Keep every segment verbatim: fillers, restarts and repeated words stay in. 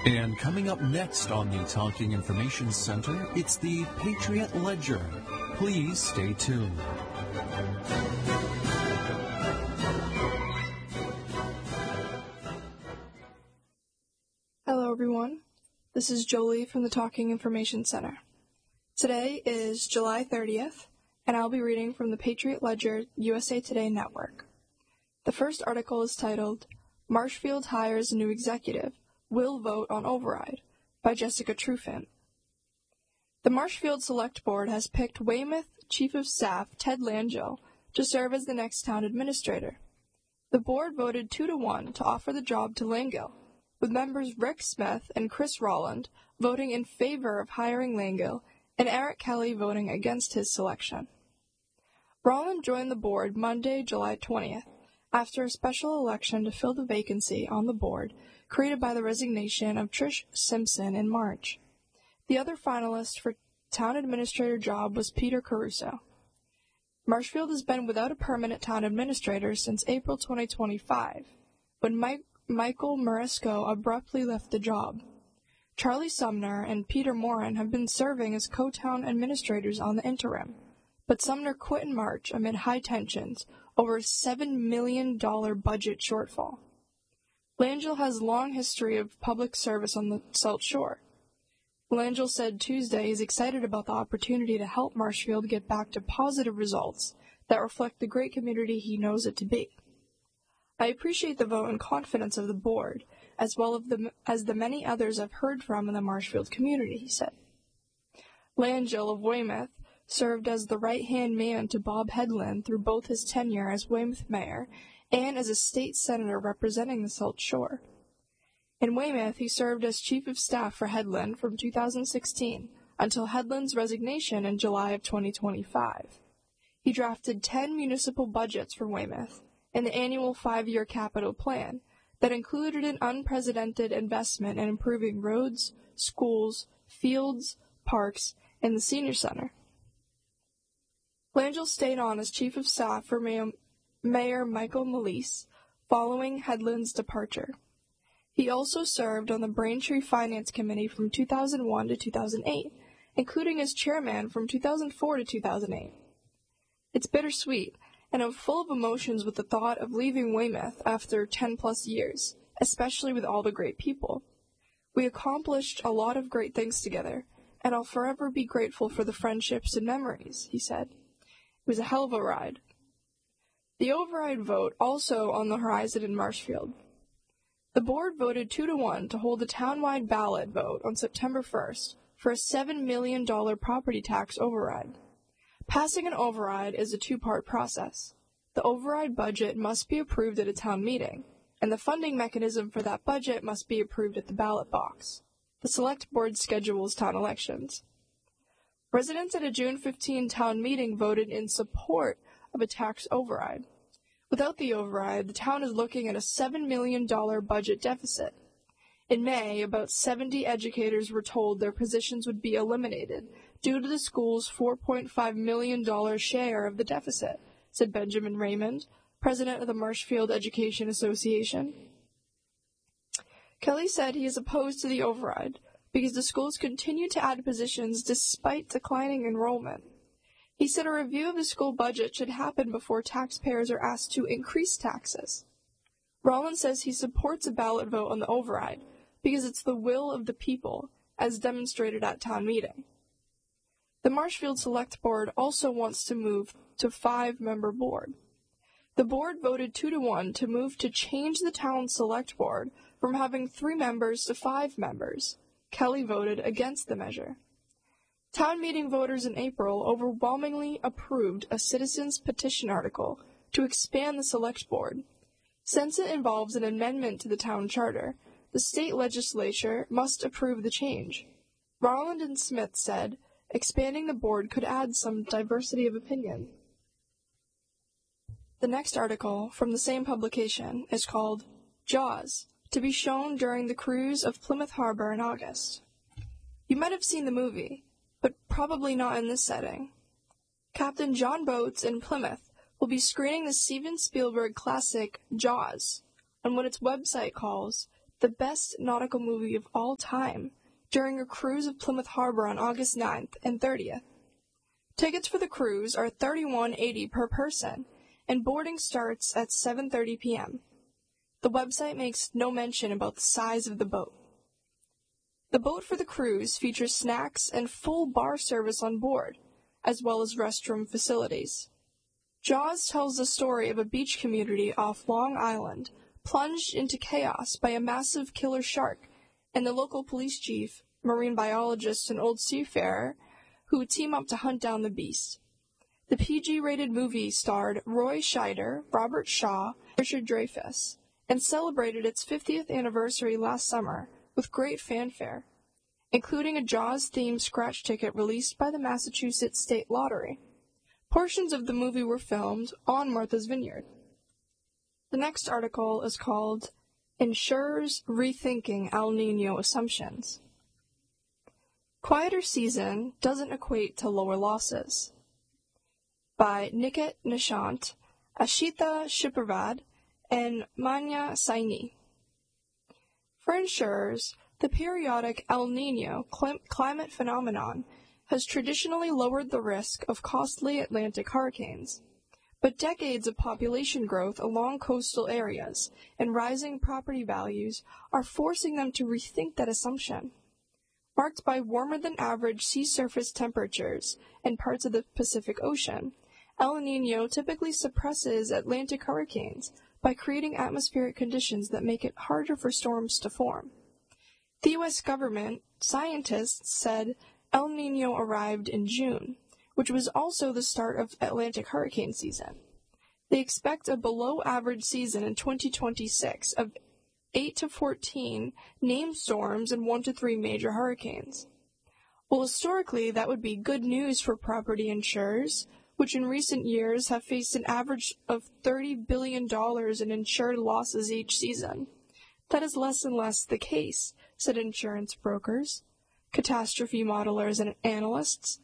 And coming up next on the Talking Information Center, it's the Patriot Ledger. Please stay tuned. Hello, everyone. This is Jolie from the Talking Information Center. Today is July thirtieth, and I'll be reading from the Patriot Ledger U S A Today Network. The first article is titled, Marshfield Hires a New Executive, Will Vote on Override, by Jessica Trufant. The Marshfield Select Board has picked Weymouth Chief of Staff Ted Langell to serve as the next town administrator. The board voted two to one to offer the job to Langell, with members Rick Smith and Chris Rolland voting in favor of hiring Langell and Eric Kelly voting against his selection. Rolland joined the board Monday, July twentieth, after a special election to fill the vacancy on the board created by the resignation of Trish Simpson in March. The other finalist for town administrator job was Peter Caruso. Marshfield has been without a permanent town administrator since April twenty twenty-five, when Mike Michael Morisco abruptly left the job. Charlie Sumner and Peter Moran have been serving as co-town administrators on the interim, but Sumner quit in March amid high tensions over a seven million dollars budget shortfall. Langell has a long history of public service on the South Shore. Langell said Tuesday he's excited about the opportunity to help Marshfield get back to positive results that reflect the great community he knows it to be. I appreciate the vote and confidence of the board, as well as the, as the many others I've heard from in the Marshfield community, he said. Langell of Weymouth served as the right-hand man to Bob Hedlund through both his tenure as Weymouth mayor and as a state senator representing the South Shore. In Weymouth, he served as chief of staff for Hedlund from two thousand sixteen until Hedlund's resignation in July of twenty twenty-five. He drafted ten municipal budgets for Weymouth and the annual five-year capital plan that included an unprecedented investment in improving roads, schools, fields, parks, and the senior center. Langell stayed on as chief of staff for Mayor, Mayor Michael Malise following Hedlund's departure. He also served on the Braintree Finance Committee from two thousand one to two thousand eight, including as chairman from two thousand four to two thousand eight. It's bittersweet, and I'm full of emotions with the thought of leaving Weymouth after ten-plus years, especially with all the great people. We accomplished a lot of great things together, and I'll forever be grateful for the friendships and memories, he said. It was a hell of a ride. The override vote also on the horizon in Marshfield. The board voted two to one to hold a townwide ballot vote on September first for a seven million dollars property tax override. Passing an override is a two-part process. The override budget must be approved at a town meeting, and the funding mechanism for that budget must be approved at the ballot box. The select board schedules town elections. Residents at a June fifteenth town meeting voted in support of a tax override. Without the override, the town is looking at a seven million dollars budget deficit. In May, about seventy educators were told their positions would be eliminated due to the school's four point five million dollars share of the deficit, said Benjamin Raymond, president of the Marshfield Education Association. Kelly said he is opposed to the override because the schools continue to add positions despite declining enrollment. He said a review of the school budget should happen before taxpayers are asked to increase taxes. Rolland says he supports a ballot vote on the override because it's the will of the people, as demonstrated at town meeting. The Marshfield Select Board also wants to move to five-member board. The board voted two to one to move to change the town select board from having three members to five members. Kelly voted against the measure. Town meeting voters in April overwhelmingly approved a citizens' petition article to expand the select board. Since it involves an amendment to the town charter, the state legislature must approve the change. Rolland and Smith said expanding the board could add some diversity of opinion. The next article from the same publication is called Jaws, to be shown during the cruise of Plymouth Harbor in August. You might have seen the movie, but probably not in this setting. Captain John Boats in Plymouth will be screening the Steven Spielberg classic Jaws on what its website calls the best nautical movie of all time, during a cruise of Plymouth Harbor on August ninth and thirtieth. Tickets for the cruise are thirty-one eighty per person, and boarding starts at seven thirty p.m. The website makes no mention about the size of the boat. The boat for the cruise features snacks and full bar service on board, as well as restroom facilities. Jaws tells the story of a beach community off Long Island, plunged into chaos by a massive killer shark, and the local police chief, marine biologist, and old seafarer who team up to hunt down the beast. The P G-rated movie starred Roy Scheider, Robert Shaw, Richard Dreyfuss, and celebrated its fiftieth anniversary last summer with great fanfare, including a Jaws-themed scratch ticket released by the Massachusetts State Lottery. Portions of the movie were filmed on Martha's Vineyard. The next article is called Insurers Rethinking El Niño Assumptions. Quieter season doesn't equate to lower losses. By Niket Nishant, Ashita Shipervad, and Manya Saini. For insurers, the periodic El Niño clim- climate phenomenon has traditionally lowered the risk of costly Atlantic hurricanes, but decades of population growth along coastal areas and rising property values are forcing them to rethink that assumption. Marked by warmer-than-average sea surface temperatures in parts of the Pacific Ocean, El Niño typically suppresses Atlantic hurricanes by creating atmospheric conditions that make it harder for storms to form. The U S government scientists said El Niño arrived in June, which was also the start of Atlantic hurricane season. They expect a below-average season in twenty twenty-six of eight to fourteen named storms and one to three major hurricanes. Well, historically, that would be good news for property insurers, which in recent years have faced an average of thirty billion dollars in insured losses each season. That is less and less the case, said insurance brokers, catastrophe modelers, and analysts.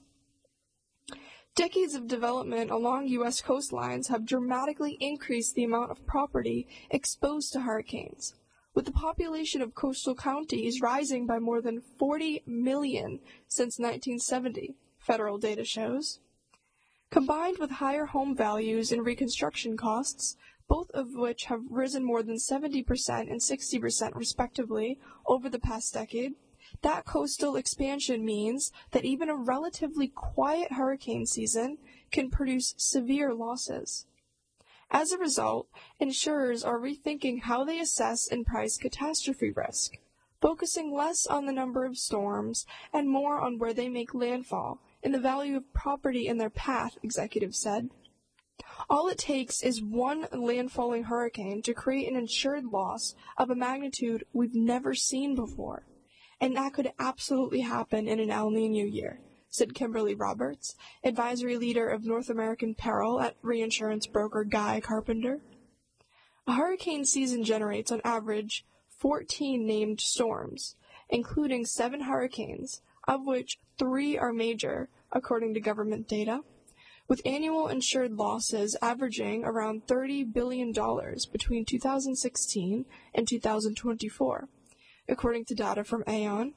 Decades of development along U S coastlines have dramatically increased the amount of property exposed to hurricanes, with the population of coastal counties rising by more than forty million since nineteen seventy, federal data shows. Combined with higher home values and reconstruction costs, both of which have risen more than seventy percent and sixty percent respectively over the past decade, that coastal expansion means that even a relatively quiet hurricane season can produce severe losses. As a result, insurers are rethinking how they assess and price catastrophe risk, focusing less on the number of storms and more on where they make landfall and the value of property in their path, executives said. All it takes is one landfalling hurricane to create an insured loss of a magnitude we've never seen before. And that could absolutely happen in an El Niño year, said Kimberly Roberts, advisory leader of North American Peril at reinsurance broker Guy Carpenter. A hurricane season generates, on average, fourteen named storms, including seven hurricanes, of which three are major, according to government data, with annual insured losses averaging around thirty billion dollars between two thousand sixteen and two thousand twenty-four. According to data from Aon.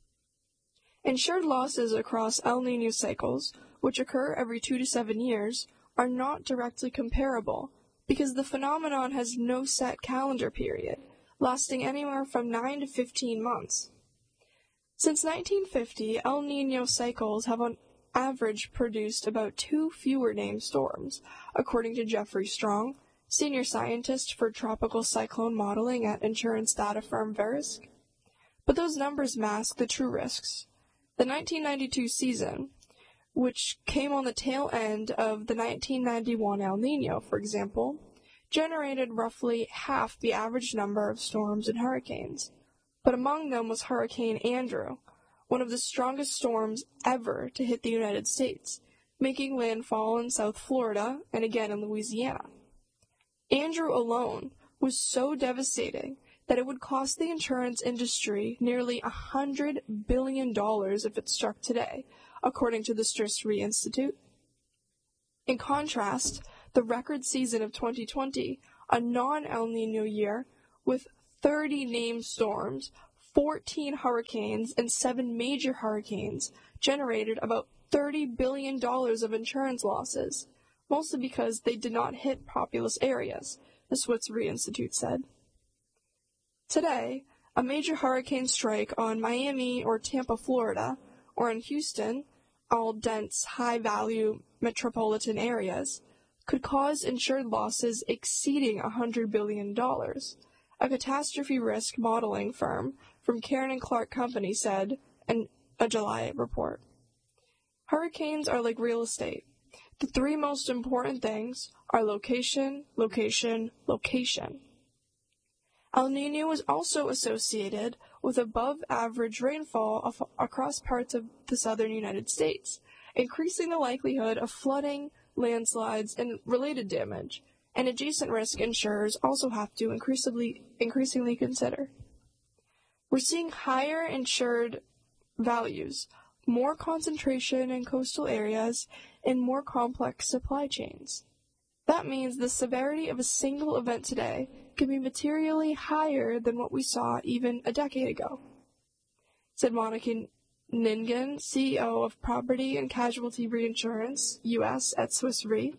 Insured losses across El Niño cycles, which occur every two to seven years, are not directly comparable because the phenomenon has no set calendar period, lasting anywhere from nine to fifteen months. Since nineteen fifty, El Niño cycles have on average produced about two fewer named storms, according to Jeffrey Strong, senior scientist for tropical cyclone modeling at insurance data firm Verisk. But those numbers mask the true risks. The nineteen ninety-two season, which came on the tail end of the nineteen ninety-one El Niño, for example, generated roughly half the average number of storms and hurricanes. But among them was Hurricane Andrew, one of the strongest storms ever to hit the United States, making landfall in South Florida and again in Louisiana. Andrew alone was so devastating that it would cost the insurance industry nearly one hundred billion dollars if it struck today, according to the Swiss Re Institute. In contrast, the record season of twenty twenty, a non-El Niño year, with thirty named storms, fourteen hurricanes, and seven major hurricanes generated about thirty billion dollars of insurance losses, mostly because they did not hit populous areas, the Swiss Re Institute said. Today, a major hurricane strike on Miami or Tampa, Florida, or in Houston, all dense, high-value metropolitan areas, could cause insured losses exceeding one hundred billion dollars, a catastrophe risk modeling firm from Cairn and Clark Company said in a July report. Hurricanes are like real estate. The three most important things are location, location, location. El Niño was also associated with above-average rainfall of, across parts of the southern United States, increasing the likelihood of flooding, landslides, and related damage, and adjacent risk insurers also have to increasingly, increasingly consider. We're seeing higher insured values, more concentration in coastal areas, and more complex supply chains. That means the severity of a single event today can be materially higher than what we saw even a decade ago, said Monica Ningen, C E O of Property and Casualty Reinsurance, U S at Swiss Re.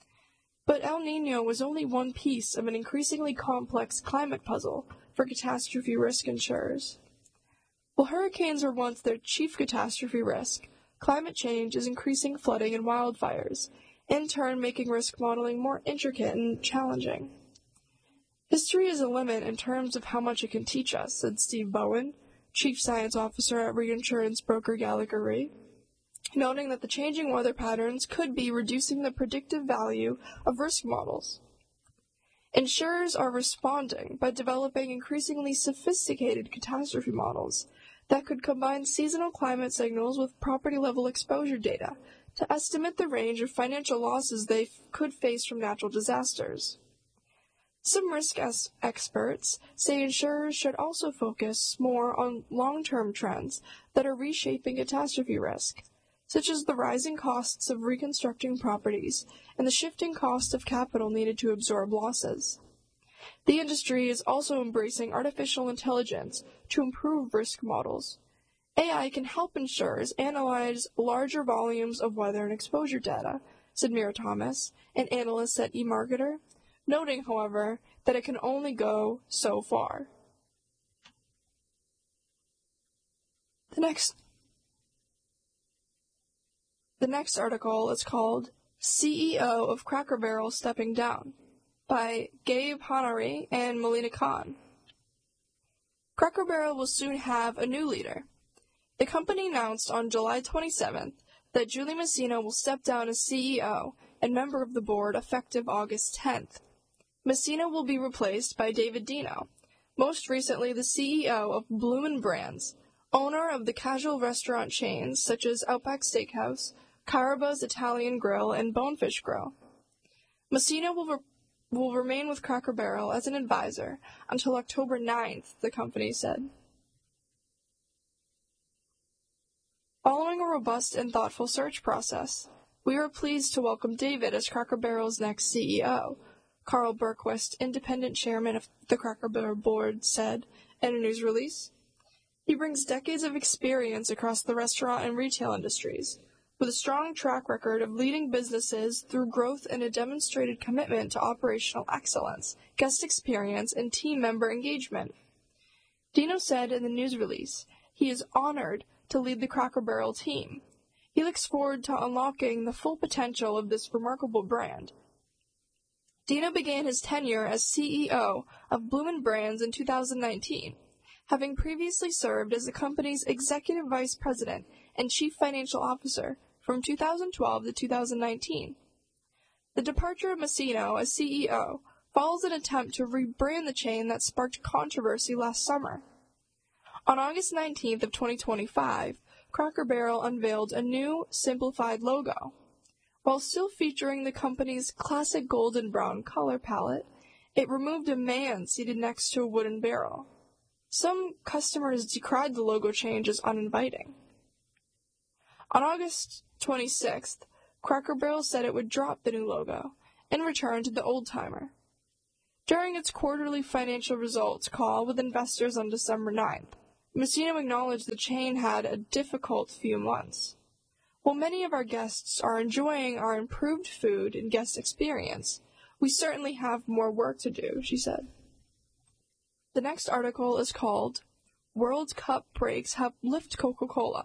But El Niño was only one piece of an increasingly complex climate puzzle for catastrophe risk insurers. While hurricanes were once their chief catastrophe risk, climate change is increasing flooding and wildfires, in turn making risk modeling more intricate and challenging. History is a limit in terms of how much it can teach us, said Steve Bowen, Chief Science Officer at reinsurance broker Gallagher Re, noting that the changing weather patterns could be reducing the predictive value of risk models. Insurers are responding by developing increasingly sophisticated catastrophe models that could combine seasonal climate signals with property-level exposure data to estimate the range of financial losses they f- could face from natural disasters. Some risk es- experts say insurers should also focus more on long-term trends that are reshaping catastrophe risk, such as the rising costs of reconstructing properties and the shifting cost of capital needed to absorb losses. The industry is also embracing artificial intelligence to improve risk models. A I can help insurers analyze larger volumes of weather and exposure data, said Mira Thomas, an analyst at eMarketer, noting, however, that it can only go so far. The next, the next article is called C E O of Cracker Barrel Stepping Down by Gabe Hanari and Melina Khan. Cracker Barrel will soon have a new leader. The company announced on July twenty-seventh that Julie Masino will step down as C E O and member of the board effective August tenth. Masino will be replaced by David Deno, most recently the C E O of Bloomin' Brands, owner of the casual restaurant chains such as Outback Steakhouse, Carrabba's Italian Grill, and Bonefish Grill. Masino will, re- will remain with Cracker Barrel as an advisor until October ninth, the company said. Following a robust and thoughtful search process, we are pleased to welcome David as Cracker Barrel's next C E O, Carl Berquist, independent chairman of the Cracker Barrel board, said in a news release. He brings decades of experience across the restaurant and retail industries, with a strong track record of leading businesses through growth and a demonstrated commitment to operational excellence, guest experience, and team member engagement. Deno said in the news release he is honored to lead the Cracker Barrel team. He looks forward to unlocking the full potential of this remarkable brand. Deno began his tenure as C E O of Bloomin' Brands in two thousand nineteen, having previously served as the company's executive vice president and chief financial officer from two thousand twelve to two thousand nineteen. The departure of Masino as C E O follows an attempt to rebrand the chain that sparked controversy last summer. On August nineteenth of twenty twenty-five, Cracker Barrel unveiled a new, simplified logo. While still featuring the company's classic golden brown color palette, it removed a man seated next to a wooden barrel. Some customers decried the logo change as uninviting. On August twenty-sixth, Cracker Barrel said it would drop the new logo and return to the old-timer. During its quarterly financial results call with investors on December ninth, Messina acknowledged the chain had a difficult few months. While many of our guests are enjoying our improved food and guest experience, we certainly have more work to do, she said. The next article is called World Cup Breaks Help Lift Coca-Cola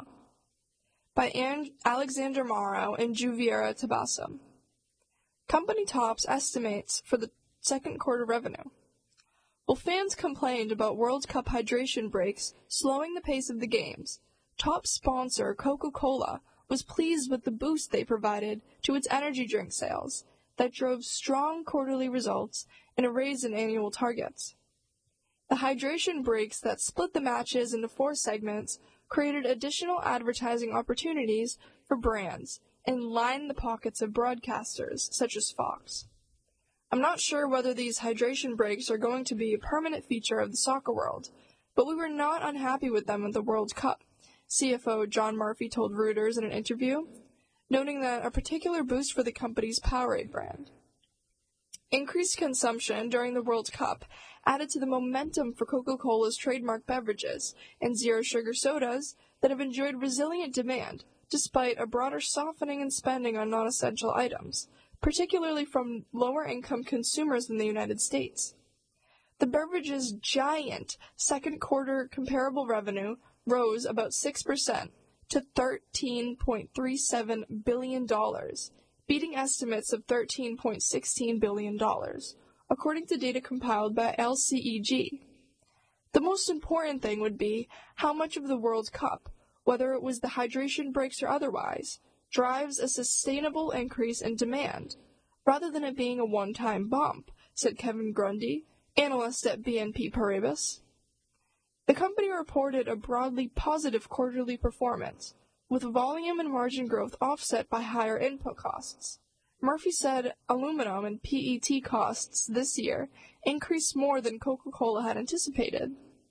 by An- Alexander Morrow and Juviera Tabassum. Company tops estimates for the second quarter revenue. While fans complained about World Cup hydration breaks slowing the pace of the games, top sponsor Coca-Cola was pleased with the boost they provided to its energy drink sales that drove strong quarterly results and a raise in annual targets. The hydration breaks that split the matches into four segments created additional advertising opportunities for brands and lined the pockets of broadcasters such as Fox. I'm not sure whether these hydration breaks are going to be a permanent feature of the soccer world, but we were not unhappy with them at the World Cup, C F O John Murphy told Reuters in an interview, noting that a particular boost for the company's Powerade brand. Increased consumption during the World Cup added to the momentum for Coca-Cola's trademark beverages and zero-sugar sodas that have enjoyed resilient demand despite a broader softening in spending on non-essential items, particularly from lower-income consumers in the United States. The beverage's giant second-quarter comparable revenue rose about six percent to thirteen point three seven billion dollars, beating estimates of thirteen point one six billion dollars, according to data compiled by L C E G. The most important thing would be how much of the World Cup, whether it was the hydration breaks or otherwise, drives a sustainable increase in demand, rather than it being a one-time bump, said Kevin Grundy, analyst at B N P Paribas. The company reported a broadly positive quarterly performance, with volume and margin growth offset by higher input costs. Murphy said aluminum and P E T costs this year increased more than Coca-Cola had anticipated.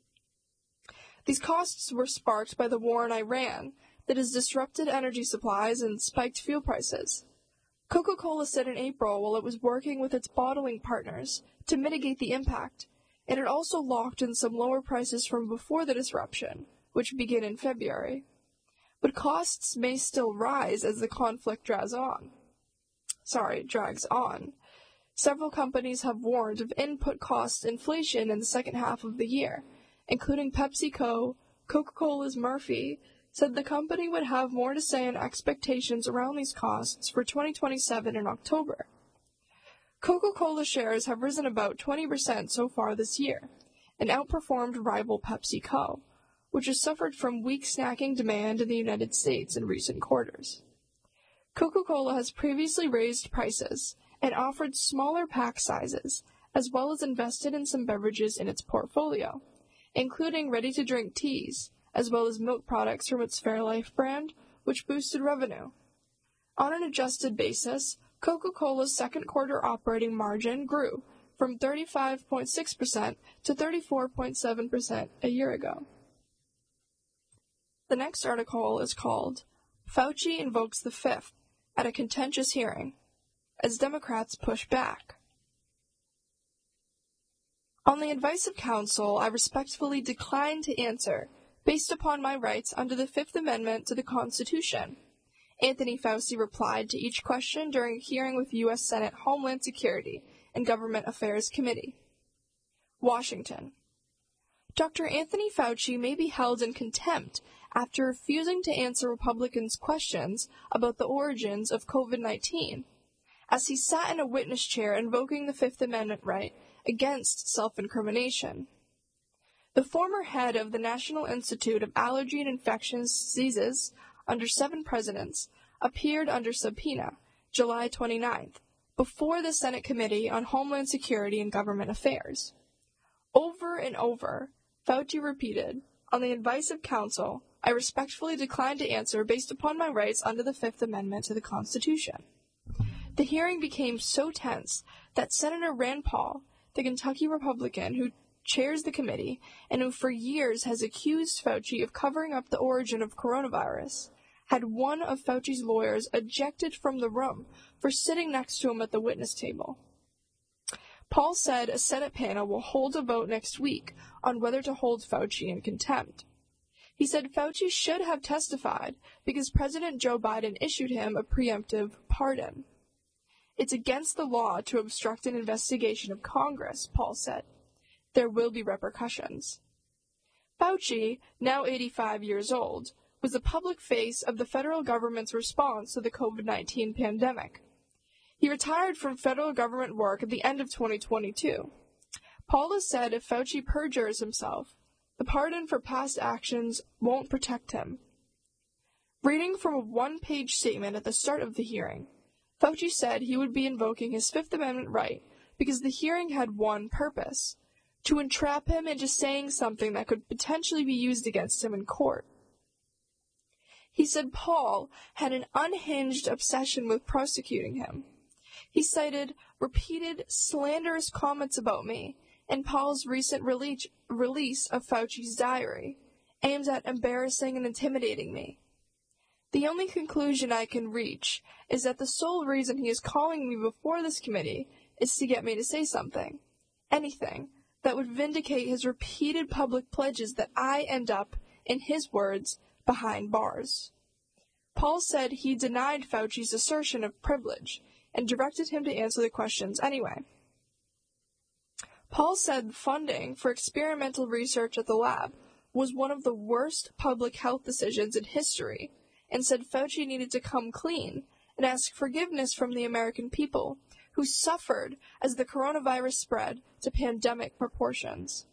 These costs were sparked by the war in Iran that has disrupted energy supplies and spiked fuel prices. Coca-Cola said in April, while it was working with its bottling partners to mitigate the impact, it had also locked in some lower prices from before the disruption, which began in February. But costs may still rise as the conflict drags on. Sorry, drags on. Several companies have warned of input cost inflation in the second half of the year, including PepsiCo. Coca-Cola's Murphy said the company would have more to say on expectations around these costs for twenty twenty-seven in October. Coca-Cola shares have risen about twenty percent so far this year, and outperformed rival PepsiCo, which has suffered from weak snacking demand in the United States in recent quarters. Coca-Cola has previously raised prices and offered smaller pack sizes, as well as invested in some beverages in its portfolio, including ready-to-drink teas, as well as milk products from its Fairlife brand, which boosted revenue. On an adjusted basis, Coca-Cola's second quarter operating margin grew from thirty-five point six percent to thirty-four point seven percent a year ago. The next article is called Fauci Invokes the Fifth at a Contentious Hearing, as Democrats Push Back. On the advice of counsel, I respectfully decline to answer based upon my rights under the Fifth Amendment to the Constitution, Anthony Fauci replied to each question during a hearing with U S Senate Homeland Security and Government Affairs Committee. Washington. Doctor Anthony Fauci may be held in contempt after refusing to answer Republicans' questions about the origins of COVID nineteen, as he sat in a witness chair invoking the Fifth Amendment right against self-incrimination. The former head of the National Institute of Allergy and Infectious Diseases under seven presidents appeared under subpoena July twenty-ninth before the Senate Committee on Homeland Security and Government Affairs. Over and over, Fauci repeated, on the advice of counsel, I respectfully decline to answer based upon my rights under the Fifth Amendment to the Constitution. The hearing became so tense that Senator Rand Paul, the Kentucky Republican who chairs the committee and who for years has accused Fauci of covering up the origin of coronavirus, had one of Fauci's lawyers ejected from the room for sitting next to him at the witness table. Paul said a Senate panel will hold a vote next week on whether to hold Fauci in contempt. He said Fauci should have testified because President Joe Biden issued him a preemptive pardon. It's against the law to obstruct an investigation of Congress, Paul said. There will be repercussions. Fauci, now eighty-five years old, was the public face of the federal government's response to the COVID nineteen pandemic. He retired from federal government work at the end of twenty twenty-two. Paul has said if Fauci perjures himself, the pardon for past actions won't protect him. Reading from a one-page statement at the start of the hearing, Fauci said he would be invoking his Fifth Amendment right because the hearing had one purpose: to entrap him into saying something that could potentially be used against him in court. He said Paul had an unhinged obsession with prosecuting him. He cited repeated slanderous comments about me and Paul's recent release, release of Fauci's diary, aimed at embarrassing and intimidating me. The only conclusion I can reach is that the sole reason he is calling me before this committee is to get me to say something, anything, that would vindicate his repeated public pledges that I end up, in his words, behind bars. Paul said he denied Fauci's assertion of privilege and directed him to answer the questions anyway. Paul said funding for experimental research at the lab was one of the worst public health decisions in history, and said Fauci needed to come clean and ask forgiveness from the American people who suffered as the coronavirus spread to pandemic proportions.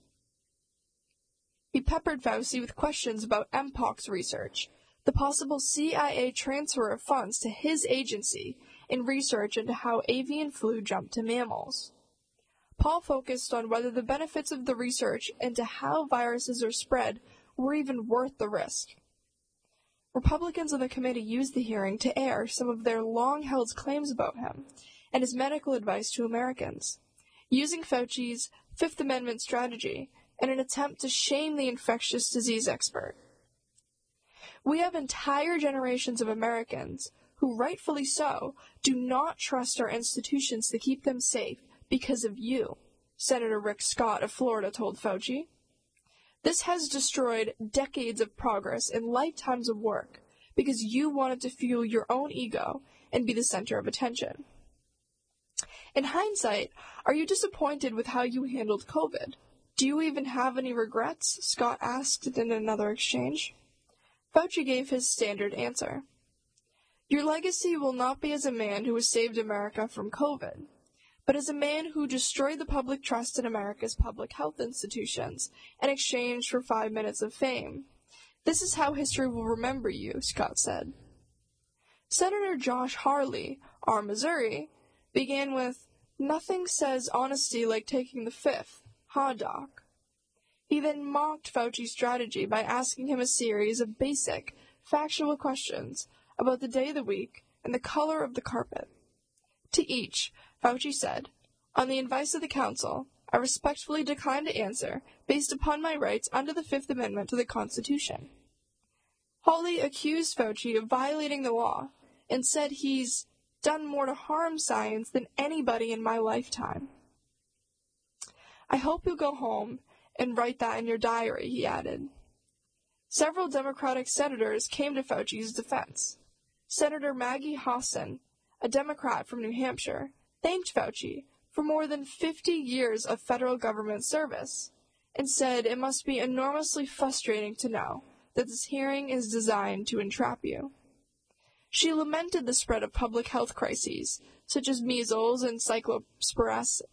He peppered Fauci with questions about Mpox research, the possible C I A transfer of funds to his agency in research into how avian flu jumped to mammals. Paul focused on whether the benefits of the research into how viruses are spread were even worth the risk. Republicans on the committee used the hearing to air some of their long-held claims about him and his medical advice to Americans, using Fauci's Fifth Amendment strategy in an attempt to shame the infectious disease expert. We have entire generations of Americans who, rightfully so, do not trust our institutions to keep them safe because of you, Senator Rick Scott of Florida told Fauci. This has destroyed decades of progress and lifetimes of work because you wanted to fuel your own ego and be the center of attention. In hindsight, are you disappointed with how you handled COVID? Do you even have any regrets? Scott asked in another exchange. Fauci gave his standard answer. Your legacy will not be as a man who has saved America from COVID, but as a man who destroyed the public trust in America's public health institutions in exchange for five minutes of fame. This is how history will remember you, Scott said. Senator Josh Hawley, R. Missouri, began with, "Nothing says honesty like taking the fifth, huh, Doc?" He then mocked Fauci's strategy by asking him a series of basic, factual questions about the day of the week and the color of the carpet. To each, Fauci said, "On the advice of the Council, I respectfully decline to answer based upon my rights under the Fifth Amendment to the Constitution." Hawley accused Fauci of violating the law and said he's done more to harm science than anybody in my lifetime. I hope you'll go home and write that in your diary, he added. Several Democratic senators came to Fauci's defense. Senator Maggie Hassan, a Democrat from New Hampshire, thanked Fauci for more than fifty years of federal government service and said it must be enormously frustrating to know that this hearing is designed to entrap you. She lamented the spread of public health crises, such as measles and cyclosporas-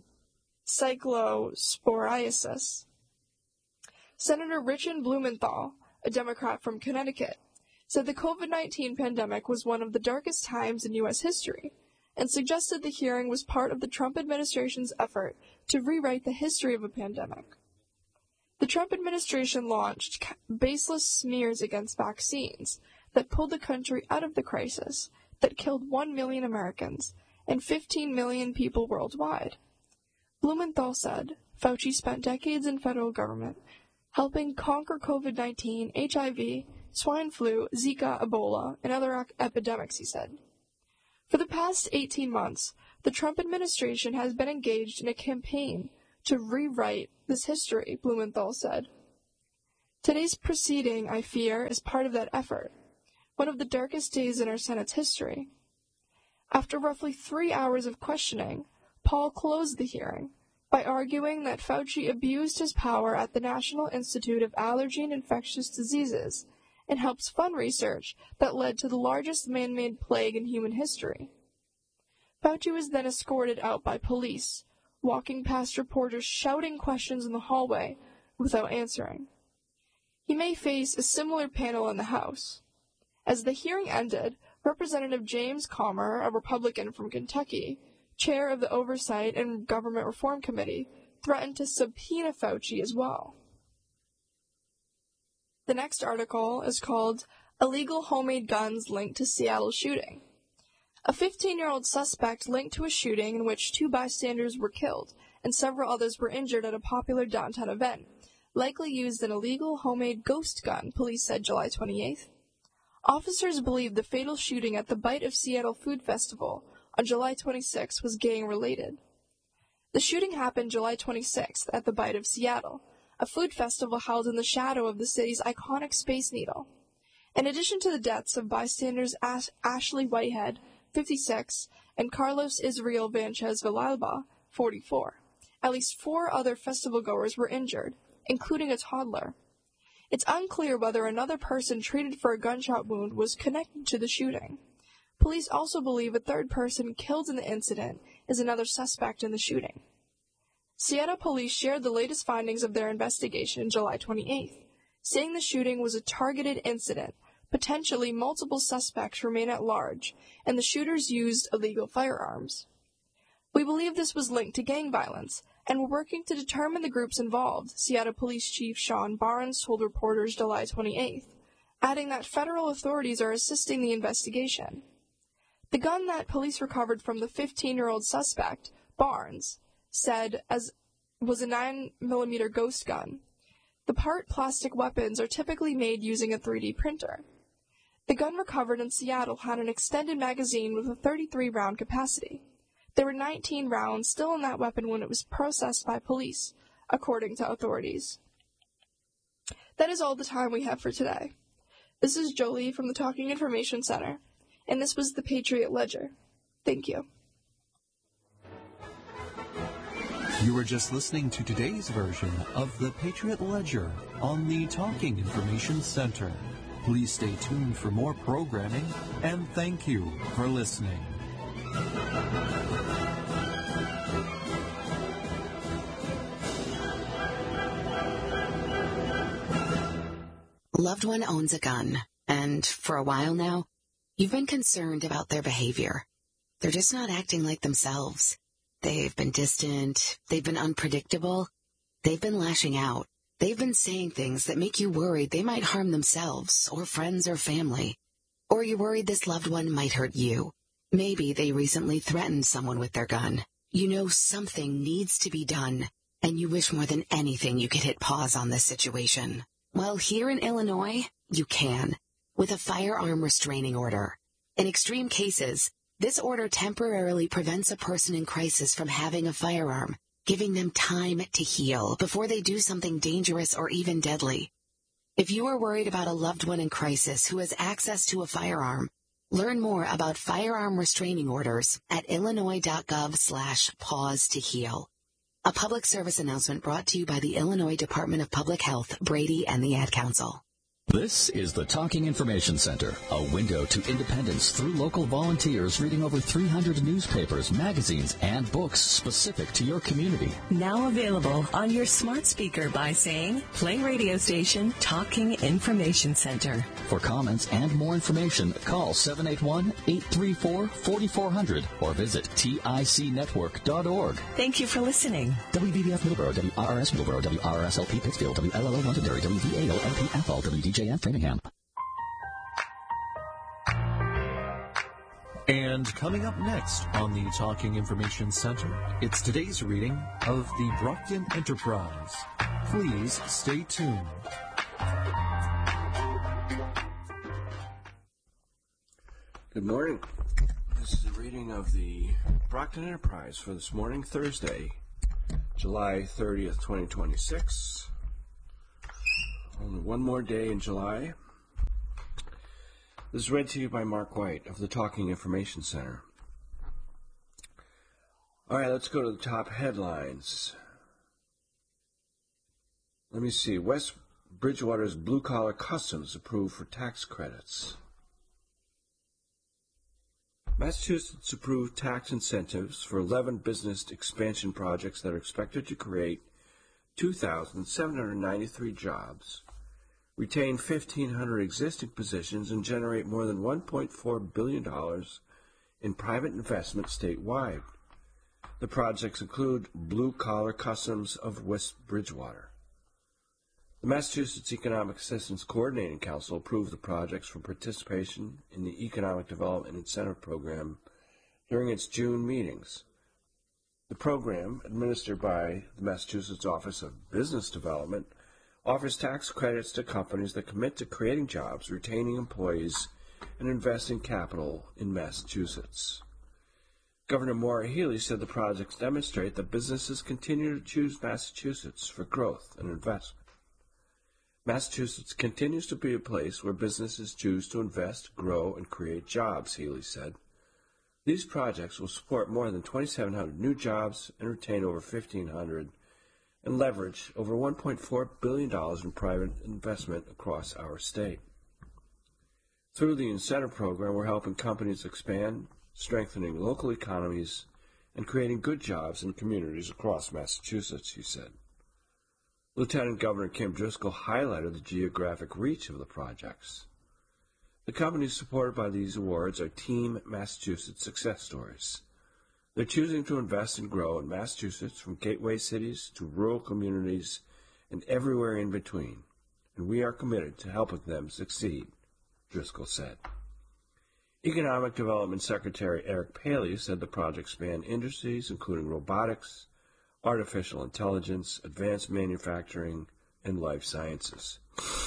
cyclosporiasis. Senator Richard Blumenthal, a Democrat from Connecticut, said the COVID nineteen pandemic was one of the darkest times in U S history, and suggested the hearing was part of the Trump administration's effort to rewrite the history of a pandemic. The Trump administration launched baseless smears against vaccines that pulled the country out of the crisis that killed one million Americans and fifteen million people worldwide. Blumenthal said Fauci spent decades in federal government helping conquer COVID nineteen, H I V, swine flu, Zika, Ebola, and other epidemics, he said. For the past eighteen months, the Trump administration has been engaged in a campaign to rewrite this history, Blumenthal said. Today's proceeding, I fear, is part of that effort, one of the darkest days in our Senate's history. After roughly three hours of questioning, Paul closed the hearing by arguing that Fauci abused his power at the National Institute of Allergy and Infectious Diseases and helps fund research that led to the largest man-made plague in human history. Fauci was then escorted out by police, walking past reporters shouting questions in the hallway without answering. He may face a similar panel in the House. As the hearing ended, Representative James Comer, a Republican from Kentucky, chair of the Oversight and Government Reform Committee, threatened to subpoena Fauci as well. The next article is called Illegal Homemade Guns Linked to Seattle Shooting. A fifteen-year-old suspect linked to a shooting in which two bystanders were killed and several others were injured at a popular downtown event, likely used an illegal homemade ghost gun, police said July twenty-eighth. Officers believe the fatal shooting at the Bite of Seattle Food Festival on July twenty-sixth was gang-related. The shooting happened July twenty-sixth at the Bite of Seattle, a food festival held in the shadow of the city's iconic Space Needle. In addition to the deaths of bystanders Ash- Ashley Whitehead, fifty-six, and Carlos Israel Vanchez Villalba, forty-four, at least four other festival-goers were injured, including a toddler. It's unclear whether another person treated for a gunshot wound was connected to the shooting. Police also believe a third person killed in the incident is another suspect in the shooting. Seattle police shared the latest findings of their investigation July twenty-eighth, saying the shooting was a targeted incident. Potentially multiple suspects remain at large, and the shooters used illegal firearms. We believe this was linked to gang violence, and we're working to determine the groups involved, Seattle Police Chief Sean Barnes told reporters July twenty-eighth, adding that federal authorities are assisting the investigation. The gun that police recovered from the fifteen-year-old suspect, Barnes, said as was a nine millimeter ghost gun. The part plastic weapons are typically made using a three D printer. The gun recovered in Seattle had an extended magazine with a thirty-three round capacity. There were nineteen rounds still in that weapon when it was processed by police, according to authorities. That is all the time we have for today. This is Jolie from the Talking Information Center, and this was the Patriot Ledger. Thank you. You were just listening to today's version of the Patriot Ledger on the Talking Information Center. Please stay tuned for more programming, and thank you for listening. Loved one owns a gun, and for a while now, you've been concerned about their behavior. They're just not acting like themselves. They've been distant, they've been unpredictable, they've been lashing out. They've been saying things that make you worried they might harm themselves or friends or family. Or you're worried this loved one might hurt you. Maybe they recently threatened someone with their gun. You know something needs to be done, and you wish more than anything you could hit pause on this situation. Well, here in Illinois, you can, with a firearm restraining order. In extreme cases, this order temporarily prevents a person in crisis from having a firearm, giving them time to heal before they do something dangerous or even deadly. If you are worried about a loved one in crisis who has access to a firearm, learn more about firearm restraining orders at illinois.gov slash pause to heal. A public service announcement brought to you by the Illinois Department of Public Health, Brady, and the Ad Council. This is the Talking Information Center, a window to independence through local volunteers reading over three hundred newspapers, magazines, and books specific to your community. Now available on your smart speaker by saying, play radio station Talking Information Center. For comments and more information, call seven eight one, eight three four, four four zero zero or visit tic network dot org. Thank you for listening. W B B F Middleborough, W R R S Middleborough, W R R S L P Pittsfield, W L L O Londonderry, W V A O L P Athol, W D J F Framingham. And coming up next on the Talking Information Center, it's today's reading of the Brockton Enterprise. Please stay tuned. Good morning. This is a reading of the Brockton Enterprise for this morning, Thursday, July thirtieth, twenty twenty-six. Only one more day in July. This is read to you by Mark White of the Talking Information Center. All right, let's go to the top headlines. Let me see. West Bridgewater's blue-collar customs approved for tax credits. Massachusetts approved tax incentives for eleven business expansion projects that are expected to create two thousand seven hundred ninety-three jobs, retain fifteen hundred existing positions, and generate more than one point four billion dollars in private investment statewide. The projects include Blue Collar Customs of West Bridgewater. The Massachusetts Economic Assistance Coordinating Council approved the projects for participation in the Economic Development Incentive Program during its June meetings. The program, administered by the Massachusetts Office of Business Development, offers tax credits to companies that commit to creating jobs, retaining employees, and investing capital in Massachusetts. Governor Maura Healey said the projects demonstrate that businesses continue to choose Massachusetts for growth and investment. Massachusetts continues to be a place where businesses choose to invest, grow, and create jobs, Healey said. These projects will support more than twenty-seven hundred new jobs and retain over fifteen hundred and leverage over one point four billion dollars in private investment across our state. Through the incentive program, we're helping companies expand, strengthening local economies, and creating good jobs in communities across Massachusetts, he said. Lieutenant Governor Kim Driscoll highlighted the geographic reach of the projects. The companies supported by these awards are Team Massachusetts success stories. They're choosing to invest and grow in Massachusetts from gateway cities to rural communities and everywhere in between, and we are committed to helping them succeed, Driscoll said. Economic Development Secretary Eric Paley said the projects span industries including robotics, artificial intelligence, advanced manufacturing, and life sciences.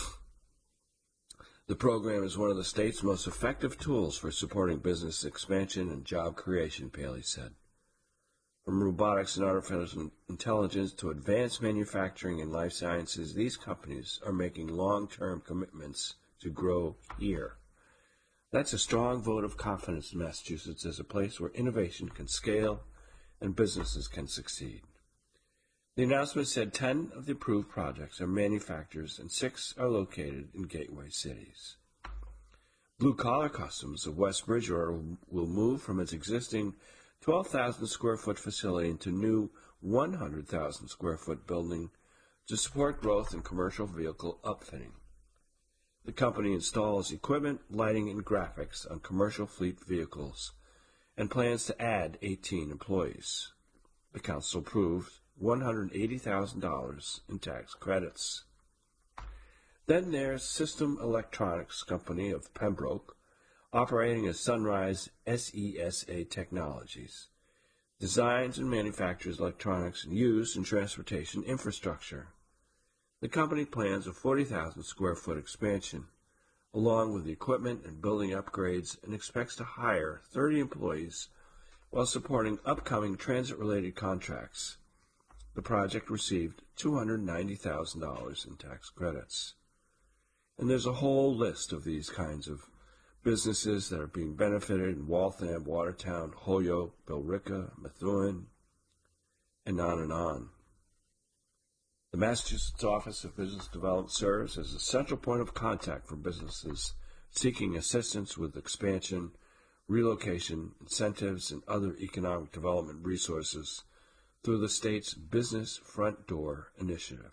The program is one of the state's most effective tools for supporting business expansion and job creation, Paley said. From robotics and artificial intelligence to advanced manufacturing and life sciences, these companies are making long-term commitments to grow here. That's a strong vote of confidence in Massachusetts as a place where innovation can scale and businesses can succeed. The announcement said ten of the approved projects are manufacturers and six are located in gateway cities. Blue Collar Customs of West Bridgewater will move from its existing twelve thousand square foot facility into new one hundred thousand square foot building to support growth in commercial vehicle upfitting. The company installs equipment, lighting, and graphics on commercial fleet vehicles and plans to add eighteen employees. The council approved one hundred eighty thousand dollars in tax credits. Then there's System Electronics Company of Pembroke, operating as Sunrise S E S A Technologies, designs and manufactures electronics and used in transportation infrastructure. The company plans a forty thousand square foot expansion, along with the equipment and building upgrades, and expects to hire thirty employees while supporting upcoming transit-related contracts. The project received two hundred ninety thousand dollars in tax credits. And there's a whole list of these kinds of businesses that are being benefited in Waltham, Watertown, Holyoke, Billerica, Methuen, and on and on. The Massachusetts Office of Business Development serves as a central point of contact for businesses seeking assistance with expansion, relocation, incentives, and other economic development resources through the state's Business Front Door initiative.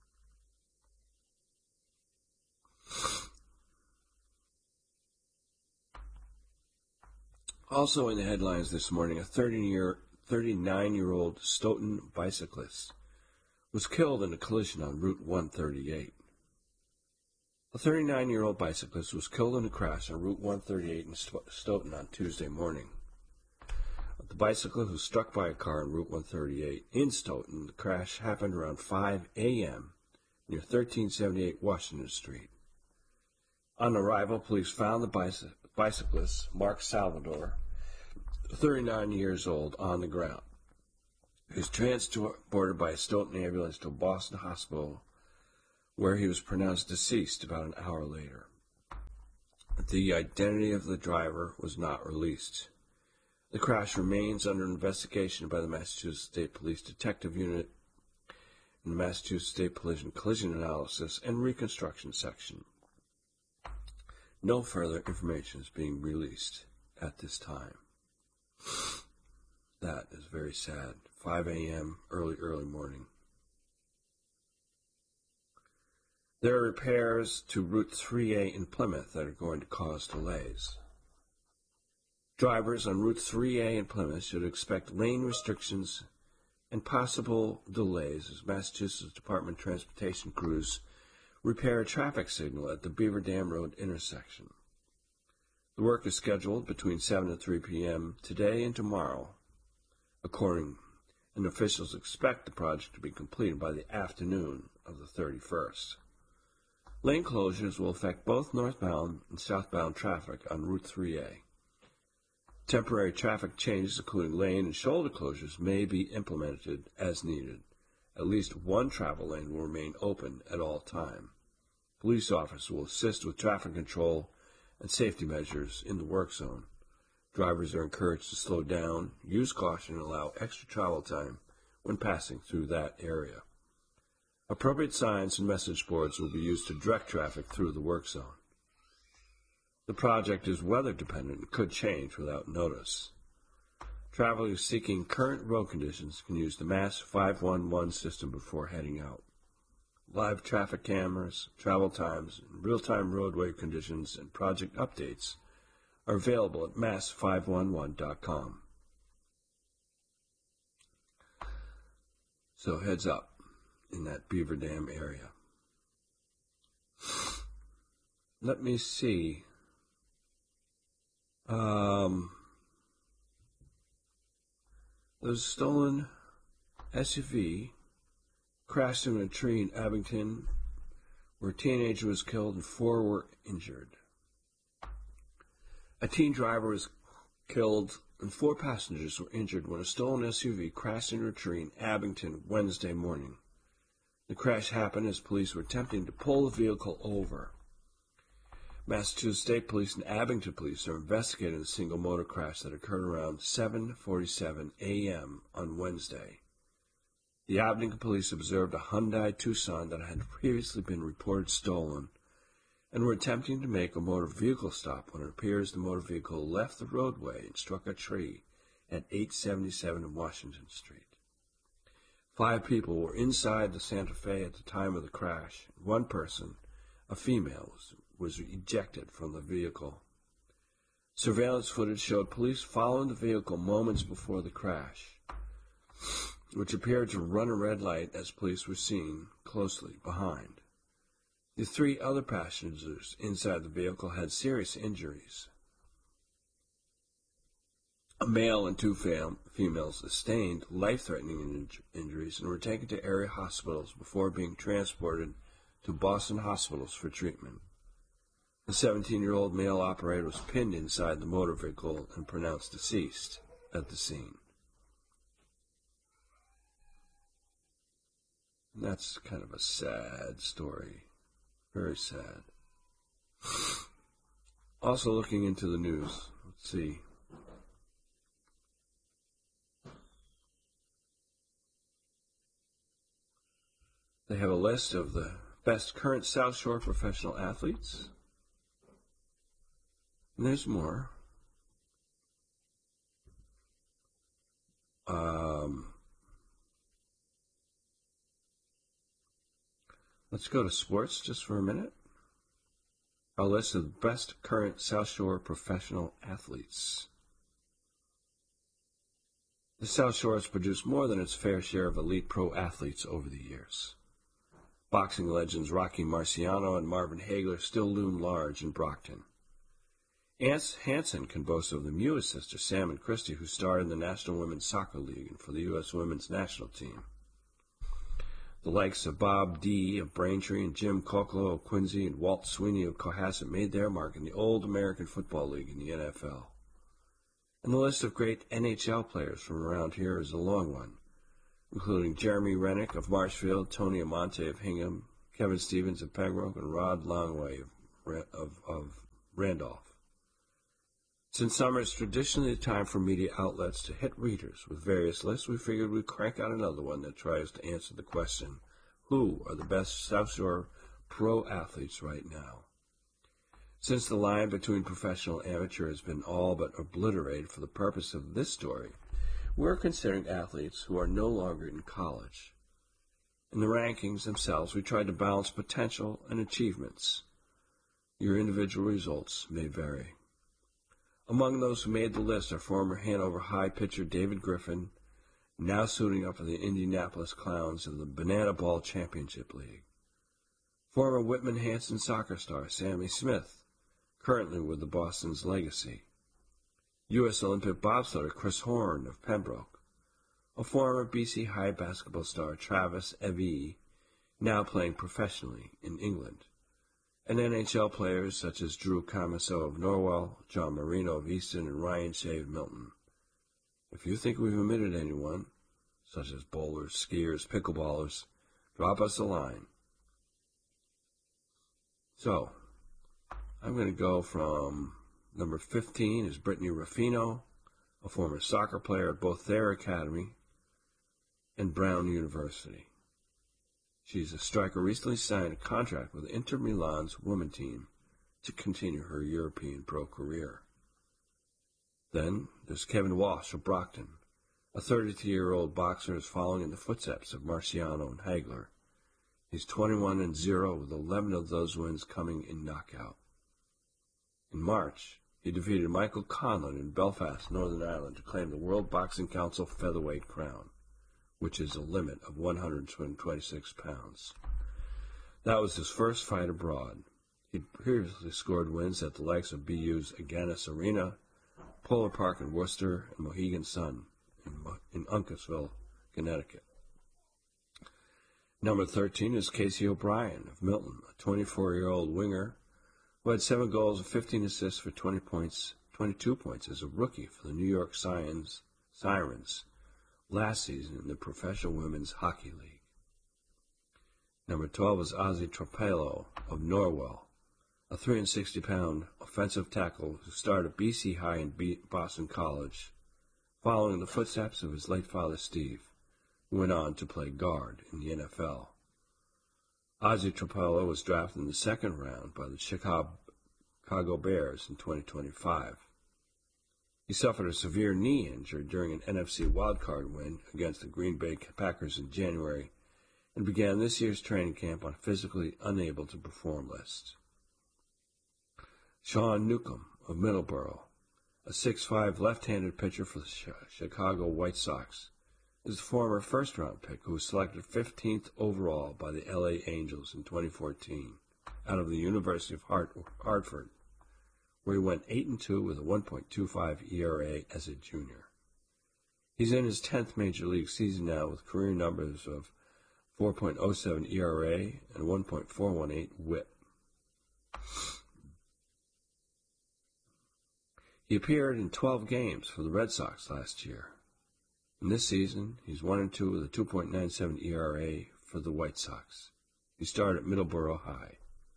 Also in the headlines this morning, a thirty-nine-year-old Stoughton bicyclist was killed in a collision on Route one thirty-eight. A thirty-nine-year-old bicyclist was killed in a crash on Route one thirty-eight in Stoughton on Tuesday morning. The bicyclist was struck by a car on Route one thirty-eight in Stoughton. The crash happened around five a.m. near thirteen seventy-eight Washington Street. On arrival, police found the bicy- bicyclist, Mark Salvador, thirty-nine years old, on the ground. He was transported by a Stoughton ambulance to a Boston hospital, where he was pronounced deceased about an hour later. The identity of the driver was not released. The crash remains under investigation by the Massachusetts State Police Detective Unit and the Massachusetts State Police Collision Analysis and Reconstruction Section. No further information is being released at this time. That is very sad. five a.m., early, early morning. There are repairs to Route three A in Plymouth that are going to cause delays. Drivers on Route three A in Plymouth should expect lane restrictions and possible delays as Massachusetts Department of Transportation crews repair a traffic signal at the Beaver Dam Road intersection. The work is scheduled between seven and three p.m. today and tomorrow, according, and officials expect the project to be completed by the afternoon of the thirty-first. Lane closures will affect both northbound and southbound traffic on Route three A. Temporary traffic changes, including lane and shoulder closures, may be implemented as needed. At least one travel lane will remain open at all times. Police officers will assist with traffic control and safety measures in the work zone. Drivers are encouraged to slow down, use caution, and allow extra travel time when passing through that area. Appropriate signs and message boards will be used to direct traffic through the work zone. The project is weather dependent and could change without notice. Travelers seeking current road conditions can use the Mass five one one system before heading out. Live traffic cameras, travel times, and real-time roadway conditions and project updates are available at mass five one one dot com. So heads up in that Beaver Dam area. Let me see. Um, there was a stolen S U V crashed into a tree in Abington where a teenager was killed and four were injured. A teen driver was killed and four passengers were injured when a stolen S U V crashed into a tree in Abington Wednesday morning. The crash happened as police were attempting to pull the vehicle over. Massachusetts State Police and Abington Police are investigating the single motor crash that occurred around seven forty-seven a.m. on Wednesday. The Abington Police observed a Hyundai Tucson that had previously been reported stolen and were attempting to make a motor vehicle stop when it appears the motor vehicle left the roadway and struck a tree at eight seventy-seven Washington Street. Five people were inside the Santa Fe at the time of the crash. One person, a female, was, was ejected from the vehicle. Surveillance footage showed police following the vehicle moments before the crash, which appeared to run a red light as police were seen closely behind. The three other passengers inside the vehicle had serious injuries. A male and two fam- females sustained life-threatening in- injuries and were taken to area hospitals before being transported to Boston hospitals for treatment. The seventeen-year-old male operator was pinned inside the motor vehicle and pronounced deceased at the scene. And that's kind of a sad story. Very sad. Also looking into the news, let's see. They have a list of the best current South Shore professional athletes. And there's more. Um, let's go to sports just for a minute. A list of the best current South Shore professional athletes. The South Shore has produced more than its fair share of elite pro athletes over the years. Boxing legends Rocky Marciano and Marvin Hagler still loom large in Brockton. Ance Hansen can boast of the Mewis sisters, Sam and Christy, who starred in the National Women's Soccer League and for the U S Women's National Team. The likes of Bob D. of Braintree and Jim Kokolo of Quincy and Walt Sweeney of Cohasset made their mark in the old American Football League in the N F L. And the list of great N H L players from around here is a long one, including Jeremy Rennick of Marshfield, Tony Amonte of Hingham, Kevin Stevens of Pembroke, and Rod Longway of, of, of Randolph. Since summer is traditionally the time for media outlets to hit readers with various lists, we figured we'd crank out another one that tries to answer the question, who are the best South Shore pro athletes right now? Since the line between professional and amateur has been all but obliterated for the purpose of this story, we're considering athletes who are no longer in college. In the rankings themselves, we tried to balance potential and achievements. Your individual results may vary. Among those who made the list are former Hanover High pitcher David Griffin, now suiting up for the Indianapolis Clowns in the Banana Ball Championship League. Former Whitman-Hanson soccer star Sammy Smith, currently with the Boston's Legacy. U S Olympic bobsledder Chris Horn of Pembroke. A former B C High basketball star Travis Evie, now playing professionally in England. And N H L players such as Drew Camaso of Norwell, John Marino of Easton, and Ryan Shea of Milton. If you think we've omitted anyone, such as bowlers, skiers, pickleballers, drop us a line. So, I'm going to go from number fifteen is Brittany Ruffino, a former soccer player at both Thayer Academy and Brown University. She's a striker recently signed a contract with Inter Milan's women team to continue her European pro career. Then there's Kevin Walsh of Brockton. A thirty-two-year-old boxer is following in the footsteps of Marciano and Hagler. He's twenty-one and zero with eleven of those wins coming in knockout. In March, he defeated Michael Conlon in Belfast, Northern Ireland to claim the World Boxing Council featherweight crown, which is a limit of one hundred twenty-six pounds. That was his first fight abroad. He'd previously scored wins at the likes of B U's Agganis Arena, Polar Park in Worcester, and Mohegan Sun in, in Uncasville, Connecticut. Number thirteen is Casey O'Brien of Milton, a twenty-four-year-old winger who had seven goals and fifteen assists for twenty points, twenty-two points as a rookie for the New York Sirens, Sirens last season in the Professional Women's Hockey League. Number twelve is Ozzy Tropelo of Norwell, a three hundred sixty pound offensive tackle who started at B C High and Boston College, following in the footsteps of his late father Steve, who went on to play guard in the N F L. Ozzy Tropelo was drafted in the second round by the Chicago Bears in twenty twenty-five. He suffered a severe knee injury during an N F C wildcard win against the Green Bay Packers in January and began this year's training camp on physically unable to perform list. Sean Newcomb of Middleborough, a six foot five left-handed pitcher for the Chicago White Sox, is the former first-round pick who was selected fifteenth overall by the L A Angels in twenty fourteen out of the University of Hart- Hartford, where he went eight and two with a one point two five E R A as a junior. He's in his tenth major league season now with career numbers of four point oh seven E R A and one point four one eight whip. He appeared in twelve games for the Red Sox last year. In this season, he's one and two with a two point nine seven E R A for the White Sox. He started at Middleborough High.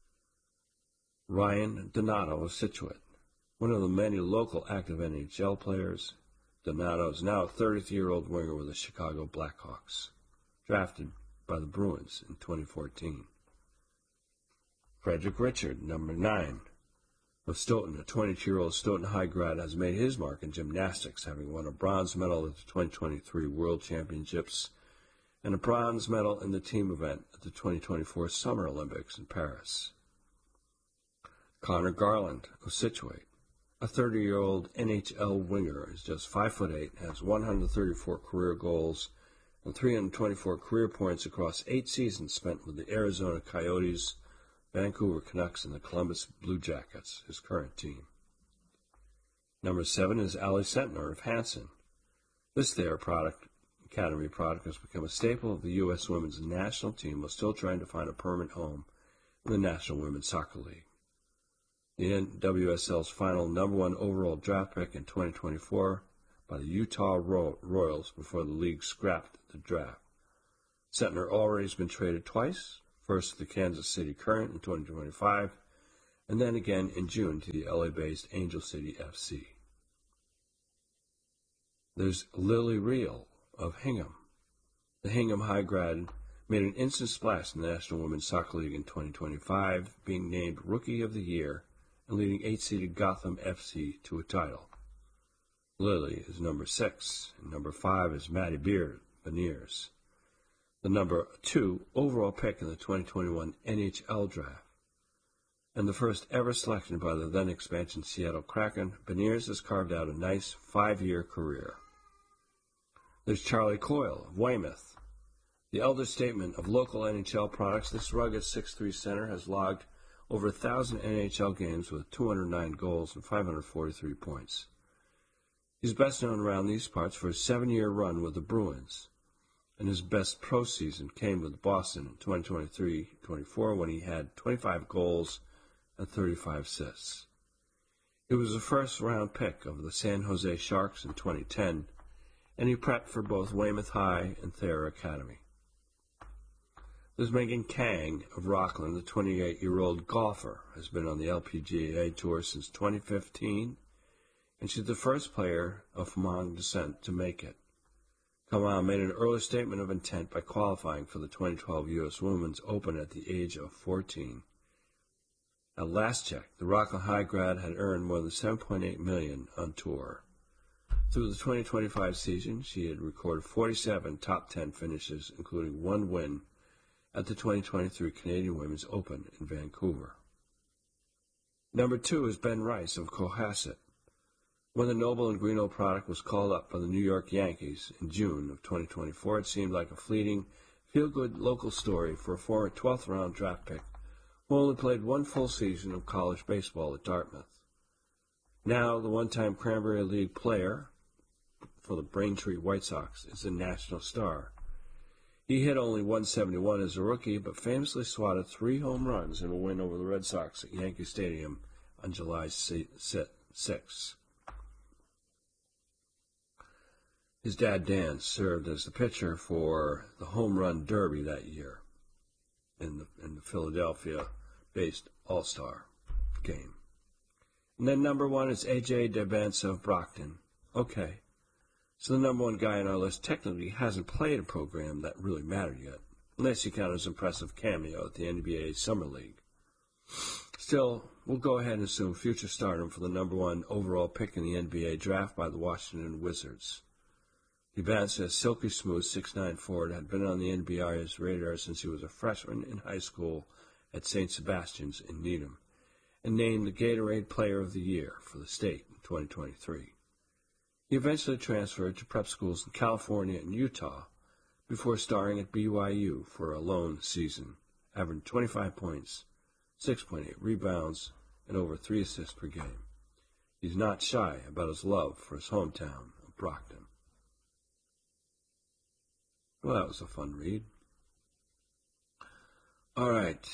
Ryan Donato of Scituate, one of the many local active N H L players. Donato is now a thirty-year-old winger with the Chicago Blackhawks, drafted by the Bruins in twenty fourteen. Frederick Richard, number nine, of Stoughton, a twenty-two-year-old Stoughton High grad, has made his mark in gymnastics, having won a bronze medal at the twenty twenty-three World Championships and a bronze medal in the team event at the twenty twenty-four Summer Olympics in Paris. Connor Garland of Scituate, a thirty-year-old N H L winger, is just five foot eight, has one hundred thirty-four career goals and three hundred twenty-four career points across eight seasons spent with the Arizona Coyotes, Vancouver Canucks, and the Columbus Blue Jackets, his current team. Number seven is Ali Sentner of Hanson. This Thayer product, Academy product has become a staple of the U S women's national team while still trying to find a permanent home in the National Women's Soccer League. the N W S L's final number one overall draft pick in twenty twenty-four by the Utah Ro- Royals before the league scrapped the draft. Sentner already has been traded twice, first to the Kansas City Current in twenty twenty-five, and then again in June to the L A-based Angel City F C. There's Lily Reel of Hingham. The Hingham High grad made an instant splash in the National Women's Soccer League in twenty twenty-five, being named Rookie of the Year and leading eight-seeded Gotham F C to a title. Lily is number six, and number five is Maddie Beard, Beniers, the number two overall pick in the twenty twenty-one N H L draft. And the first ever selection by the then-expansion Seattle Kraken, Beniers has carved out a nice five-year career. There's Charlie Coyle of Weymouth. The elder statesman of local N H L products, this rugged six foot three center has logged over one thousand N H L games with two hundred nine goals and five hundred forty-three points. He's best known around these parts for his seven-year run with the Bruins, and his best pro season came with Boston in twenty twenty-three twenty-four when he had twenty-five goals and thirty-five assists. He was a first-round pick of the San Jose Sharks in twenty ten, and he prepped for both Weymouth High and Thayer Academy. There's Megan Kang of Rockland, the twenty-eight-year-old golfer, has been on the L P G A Tour since twenty fifteen, and she's the first player of Hmong descent to make it. Kamau made an early statement of intent by qualifying for the twenty twelve U S Women's Open at the age of fourteen. At last check, the Rockland High grad had earned more than seven point eight million dollars on tour. Through the twenty twenty-five season, she had recorded forty-seven top ten finishes, including one win at the twenty twenty-three Canadian Women's Open in Vancouver. Number two is Ben Rice of Cohasset. When the Noble and Greeno product was called up by the New York Yankees in June of twenty twenty-four, it seemed like a fleeting, feel-good local story for a former twelfth round draft pick who only played one full season of college baseball at Dartmouth. Now, the one-time Cranberry League player for the Braintree White Sox is a national star. He hit only one seventy-one as a rookie, but famously swatted three home runs in a win over the Red Sox at Yankee Stadium on July sixth. His dad, Dan, served as the pitcher for the Home Run Derby that year in the, in the Philadelphia-based All-Star game. And then number one is A J DeBence of Brockton. Okay. So the number one guy on our list technically hasn't played a program that really mattered yet, unless you count his impressive cameo at the N B A Summer League. Still, we'll go ahead and assume future stardom for the number one overall pick in the N B A draft by the Washington Wizards. DeBence, a silky smooth six foot nine forward, had been on the N B A's radar since he was a freshman in high school at Saint Sebastian's in Needham, and named the Gatorade Player of the Year for the state in twenty twenty-three. He eventually transferred to prep schools in California and Utah before starring at B Y U for a lone season, averaging twenty-five points, six point eight rebounds, and over three assists per game. He's not shy about his love for his hometown of Brockton. Well, that was a fun read. All right.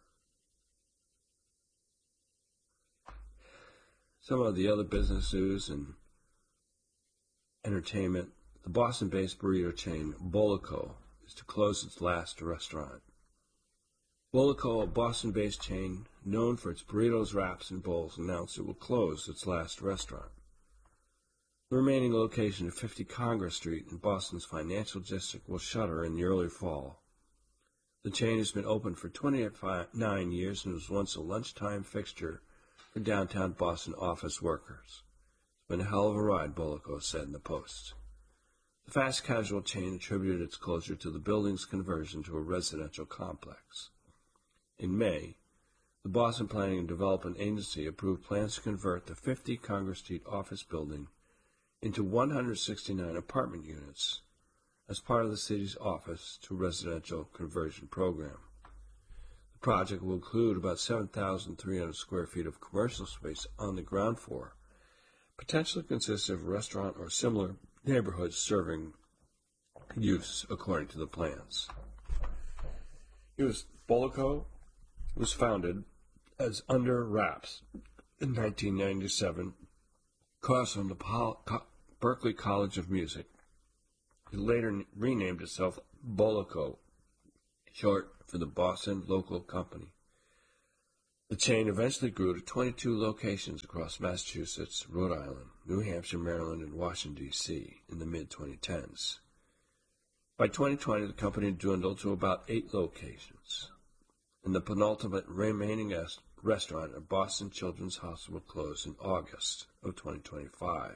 Some of the other business news and entertainment. The Boston-based burrito chain Bolico is to close its last restaurant. Bolico, a Boston-based chain known for its burritos, wraps, and bowls, announced it will close its last restaurant. The remaining location of fifty Congress Street in Boston's financial district will shutter in the early fall. The chain has been open for twenty-nine years and was once a lunchtime fixture for downtown Boston office workers. It's been a hell of a ride, Bolico said in the Post. The fast casual chain attributed its closure to the building's conversion to a residential complex. In May, the Boston Planning and Development Agency approved plans to convert the fifty Congress Street office building into one hundred sixty-nine apartment units as part of the city's office to residential conversion program. The project will include about seven thousand three hundred square feet of commercial space on the ground floor, potentially consisting of a restaurant or similar neighborhoods serving use according to the plans. It was Bolico was founded as Under Wraps in nineteen ninety-seven, course from the Pol- Co- Berklee College of Music. It later renamed itself Boloco, short for the Boston Local Company. The chain eventually grew to twenty-two locations across Massachusetts, Rhode Island, New Hampshire, Maryland, and Washington, D C in the mid twenty tens. By twenty twenty, the company dwindled to about eight locations, and the penultimate remaining est- restaurant at Boston Children's Hospital closed in August of twenty twenty-five.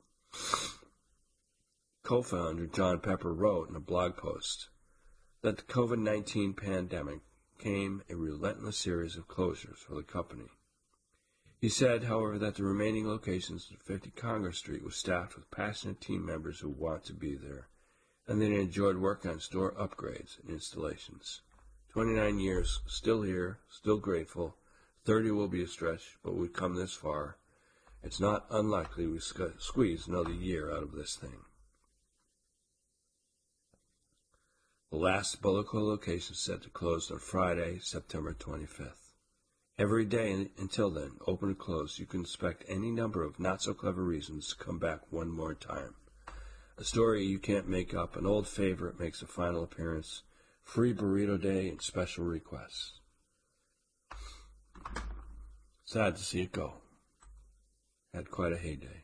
Co-founder John Pepper wrote in a blog post that the COVID nineteen pandemic came a relentless series of closures for the company. He said, however, that the remaining locations at fifty Congress Street was staffed with passionate team members who want to be there, and they enjoyed work on store upgrades and installations. twenty-nine years, still here, still grateful. thirty will be a stretch, but we've come this far. It's not unlikely we sque- squeeze another year out of this thing. The last Boloco location is set to close on Friday, September twenty-fifth. Every day until then, open or closed, you can expect any number of not-so-clever reasons to come back one more time. A story you can't make up, an old favorite makes a final appearance, free burrito day, and special requests. Sad to see it go. Had quite a heyday.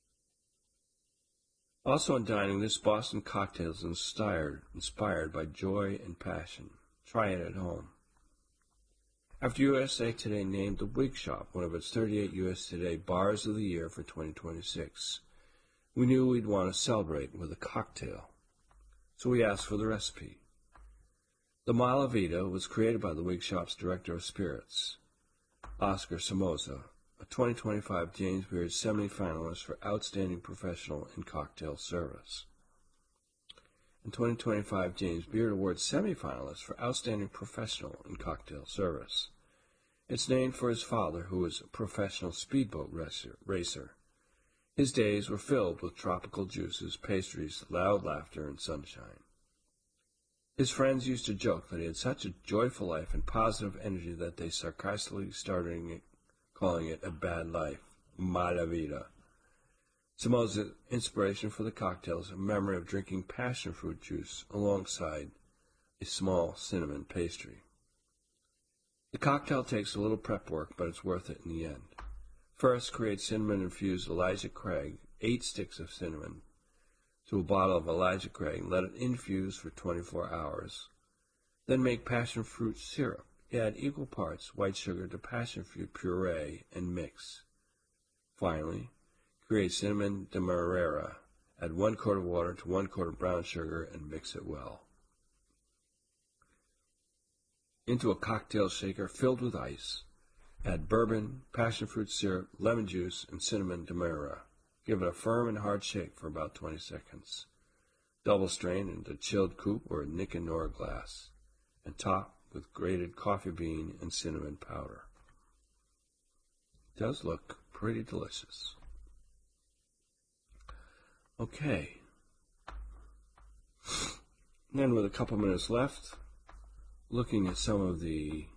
Also in dining, this Boston cocktail is inspired, inspired by joy and passion. Try it at home. After U S A Today named the Wig Shop one of its thirty-eight U S Today Bars of the Year for twenty twenty-six, we knew we'd want to celebrate with a cocktail. So we asked for the recipe. The Malavita was created by the Wig Shop's Director of Spirits, Oscar Somoza, a twenty twenty-five James Beard semi-finalist for Outstanding Professional in Cocktail Service, and twenty twenty-five James Beard Award semi-finalist for Outstanding Professional in Cocktail Service. It's named for his father, who was a professional speedboat racer. racer. His days were filled with tropical juices, pastries, loud laughter, and sunshine. His friends used to joke that he had such a joyful life and positive energy that they sarcastically started calling it a bad life, mala vida. Somoza's inspiration for the cocktail is a memory of drinking passion fruit juice alongside a small cinnamon pastry. The cocktail takes a little prep work, but it's worth it in the end. First, create cinnamon-infused Elijah Craig, eight sticks of cinnamon, to a bottle of Elijah Craig and let it infuse for twenty-four hours. Then make passion fruit syrup. Add equal parts white sugar to passion fruit puree and mix. Finally, create cinnamon demerara. Add one quart of water to one quart of brown sugar and mix it well. Into a cocktail shaker filled with ice, add bourbon, passion fruit syrup, lemon juice, and cinnamon demerara. Give it a firm and hard shake for about twenty seconds. Double strain into chilled coupe or a Nick and Nora glass, and top with grated coffee bean and cinnamon powder. It does look pretty delicious. Okay. And then with a couple minutes left, looking at some of the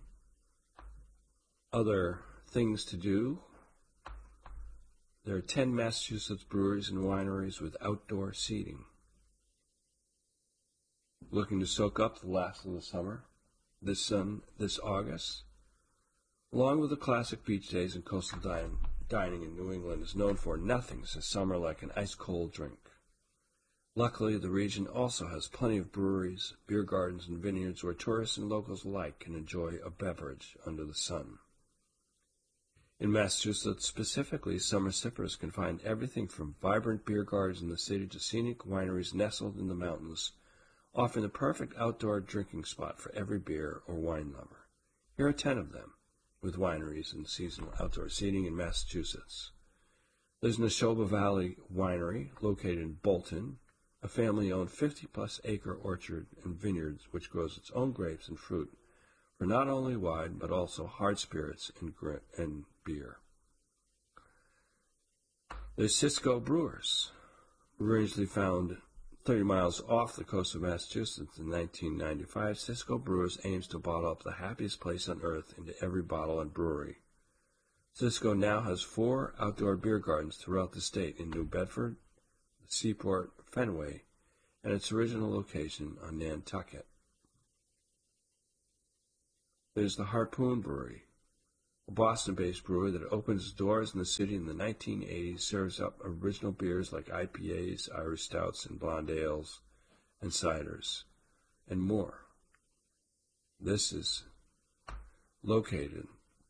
other things to do. There are ten Massachusetts breweries and wineries with outdoor seating. Looking to soak up the last of the summer this um, this August. Along with the classic beach days and coastal dining, dining in New England is known for nothing since summer like an ice-cold drink. Luckily, the region also has plenty of breweries, beer gardens, and vineyards where tourists and locals alike can enjoy a beverage under the sun. In Massachusetts specifically, summer sippers can find everything from vibrant beer gardens in the city to scenic wineries nestled in the mountains, offering the perfect outdoor drinking spot for every beer or wine lover. Here are ten of them, with wineries and seasonal outdoor seating in Massachusetts. There's Neshoba Valley Winery, located in Bolton, a family-owned fifty-plus acre orchard and vineyards which grows its own grapes and fruit for not only wine but also hard spirits and, gr- and beer. There's Cisco Brewers, originally found thirty miles off the coast of Massachusetts in nineteen ninety-five. Cisco Brewers aims to bottle up the happiest place on earth into every bottle and brewery. Cisco now has four outdoor beer gardens throughout the state in New Bedford, the Seaport, Fenway, and its original location on Nantucket. There's the Harpoon Brewery, a Boston-based brewery that opened its doors in the city in the nineteen eighties, serves up original beers like I P As, Irish Stouts, and Blonde Ales, and ciders, and more. This is located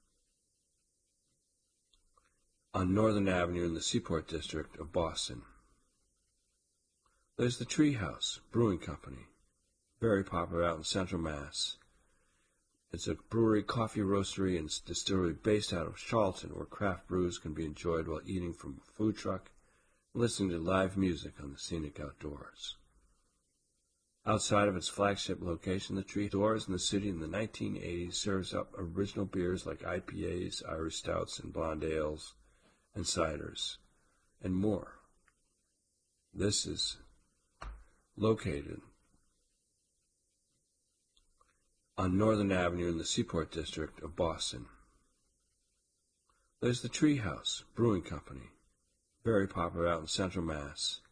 on Northern Avenue in the Seaport District of Boston. There's the Treehouse Brewing Company, very popular out in Central Mass. It's a brewery, coffee roastery, and distillery based out of Charlton, where craft brews can be enjoyed while eating from a food truck and listening to live music on the scenic outdoors. Outside of its flagship location, the Tree Doors in the city in the nineteen eighties serves up original beers like I P As, Irish Stouts, and Blonde Ales, and ciders, and more. This is located on Northern Avenue in the Seaport District of Boston. There's the Treehouse Brewing Company, very popular out in Central Mass.